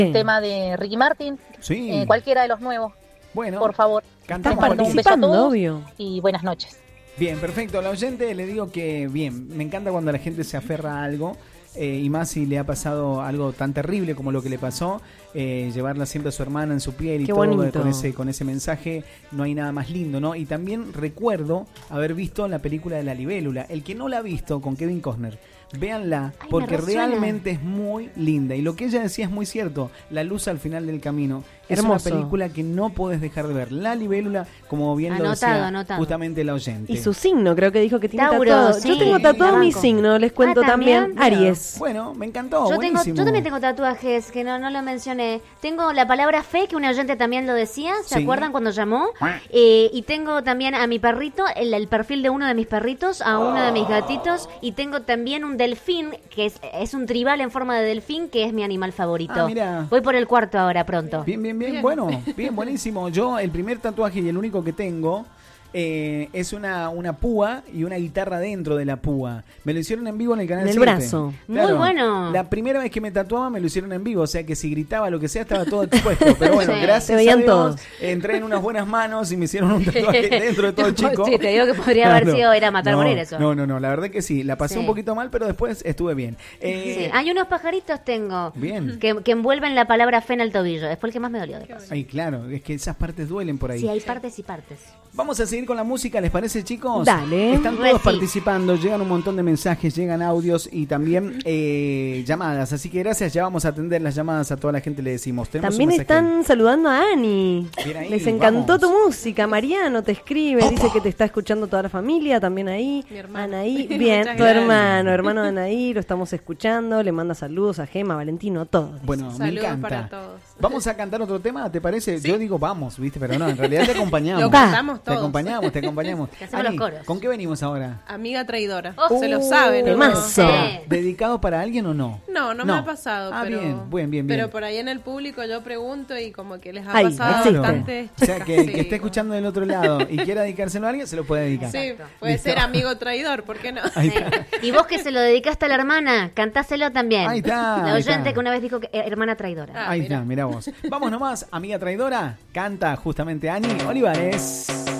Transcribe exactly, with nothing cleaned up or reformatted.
el tema de Ricky Martin, Sí. eh, cualquiera de los nuevos, Bueno, por favor. cantamos Les mando un beso a participando, todos obvio. y buenas noches. Bien, perfecto. A la oyente le digo que bien, me encanta cuando la gente se aferra a algo. Eh, y más si le ha pasado algo tan terrible como lo que le pasó, eh, llevarla siempre a su hermana en su piel y Qué todo bonito. con ese, con ese mensaje, no hay nada más lindo, ¿no? Y también recuerdo haber visto la película de La Libélula. El que no la ha visto, con Kevin Costner, véanla, Ay, me porque resuena. realmente es muy linda. Y lo que ella decía es muy cierto, la luz al final del camino. Es Hermoso. una película que no podés dejar de ver. La Libélula, como bien lo Anotado, decía anotado. justamente la oyente. Y su signo, creo que dijo que tiene Tauro, tatuado. sí, Yo tengo tatuado la mi banco. signo, les cuento Ah, también. ¿también? Aries. Bueno, me encantó, Yo, tengo, buenísimo. yo también tengo tatuajes, que no, no lo mencioné. Tengo la palabra fe, que una oyente también lo decía, ¿se Sí. acuerdan cuando llamó? Eh, y tengo también a mi perrito, el, el perfil de uno de mis perritos, a uno de mis gatitos. Y tengo también un delfín, que es, es un tribal en forma de delfín, que es mi animal favorito. Ah, mirá. Voy por el cuarto ahora, pronto. Bien, bien, bien, bueno, bien, buenísimo. Yo, el primer tatuaje y el único que tengo eh, es una, una púa y una guitarra dentro de la púa. Me lo hicieron en vivo en el canal En el siete. brazo. Muy bueno. La primera vez que me tatuaba me lo hicieron en vivo, o sea que si gritaba lo que sea estaba todo expuesto. Pero bueno, Sí. Te gracias a veían Dios, todos. entré en unas buenas manos y me hicieron un tatuaje dentro de todo chico. Sí, te digo que podría haber Claro. sido, era matar no, morir eso. No, no, no, la verdad que sí, la pasé Sí. un poquito mal, pero después estuve bien. Eh, Sí. Hay unos pajaritos tengo Bien. que, que envuelven la palabra fe en el tobillo. Después el que más me dolió de paso. Ay, claro, es que esas partes duelen por ahí. Sí, hay partes y partes. Vamos a seguir con la música, ¿les parece, chicos? Dale. Están Re todos sí. participando, llegan un montón de mensajes, llegan audios y también eh, llamadas. Así que gracias, ya vamos a atender las llamadas a toda la gente, le decimos. Tenemos También un mensaje. están saludando a Ani. Bien ahí, Les encantó vamos. tu música. Mariano te escribe, dice que te está escuchando toda la familia, también ahí. Mi hermano. Anaí, bien, Muchas tu gracias. hermano, hermano de Anaí, lo estamos escuchando. Le manda saludos a Gema, Valentino, todos. Bueno, me Saludos encanta. para todos. Vamos a cantar otro tema, ¿te parece? Yo digo vamos, ¿viste? Pero no, en realidad te acompañamos. Lo Va. cantamos Te todos. acompañamos, te acompañamos. Que hacemos los coros. ¿Con qué venimos ahora? Amiga traidora. Oh. Se lo saben, ¿no? Temazo. Sí. ¿Dedicado para alguien o no? No, no, me ha pasado. Ah, pero, bien, bien, bien, bien. Pero por ahí en el público yo pregunto y como que les ha Ay, pasado existe. bastante. O sea, que el que Sí, esté escuchando del otro lado y quiera dedicárselo a alguien, se lo puede dedicar. Sí, Exacto. puede Listo. ser amigo traidor, ¿por qué no? Ahí Sí. está. Y vos que se lo dedicaste a la hermana, cantáselo también. Ahí está, La ahí oyente está. que una vez dijo que eh, hermana traidora. Ah, Ahí mira. está, mirá vos. Vamos nomás, amiga traidora. Canta justamente Ani Olivares.